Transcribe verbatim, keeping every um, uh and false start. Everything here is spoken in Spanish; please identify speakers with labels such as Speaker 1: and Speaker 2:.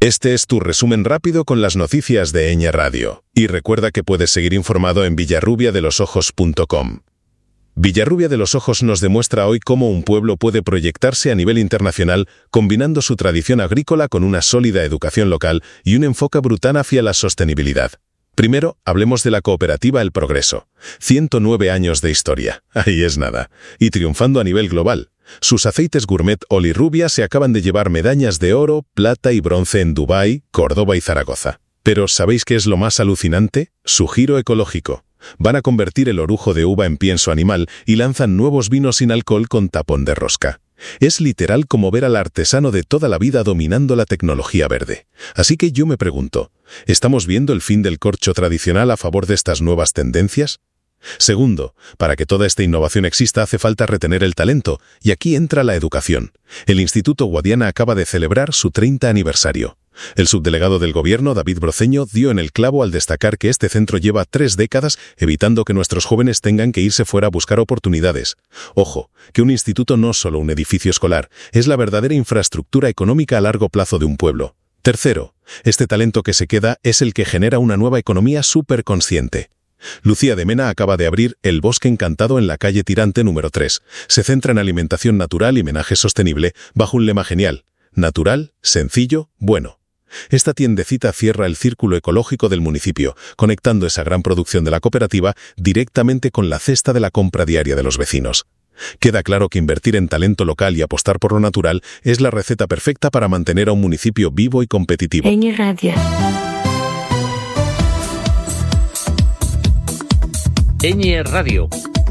Speaker 1: Este es tu resumen rápido con las noticias de Eñe Radio. Y recuerda que puedes seguir informado en villarrubia de los ojos punto com. Villarrubia de los Ojos nos demuestra hoy cómo un pueblo puede proyectarse a nivel internacional combinando su tradición agrícola con una sólida educación local y un enfoque brutal hacia la sostenibilidad. Primero, hablemos de la cooperativa El Progreso. ciento nueve años de historia. Ahí es nada. Y triunfando a nivel global. Sus aceites gourmet Olirrubia se acaban de llevar medallas de oro, plata y bronce en Dubái, Córdoba y Zaragoza. Pero ¿sabéis qué es lo más alucinante? Su giro ecológico. Van a convertir el orujo de uva en pienso animal y lanzan nuevos vinos sin alcohol con tapón de rosca. Es literal como ver al artesano de toda la vida dominando la tecnología verde. Así que yo me pregunto, ¿estamos viendo el fin del corcho tradicional a favor de estas nuevas tendencias? Segundo, para que toda esta innovación exista hace falta retener el talento, y aquí entra la educación. El Instituto Guadiana acaba de celebrar su treinta aniversario. El subdelegado del gobierno, David Broceño, dio en el clavo al destacar que este centro lleva tres décadas evitando que nuestros jóvenes tengan que irse fuera a buscar oportunidades. Ojo, que un instituto no es solo un edificio escolar, es la verdadera infraestructura económica a largo plazo de un pueblo. Tercero, este talento que se queda es el que genera una nueva economía superconsciente. Lucía de Mena acaba de abrir El Bosque Encantado en la calle Tirante número tres. Se centra en alimentación natural y menaje sostenible bajo un lema genial: natural, sencillo, bueno. Esta tiendecita cierra el círculo ecológico del municipio, conectando esa gran producción de la cooperativa directamente con la cesta de la compra diaria de los vecinos. Queda claro que invertir en talento local y apostar por lo natural es la receta perfecta para mantener a un municipio vivo y competitivo.
Speaker 2: Eñe Radio.
Speaker 3: Eñe Radio.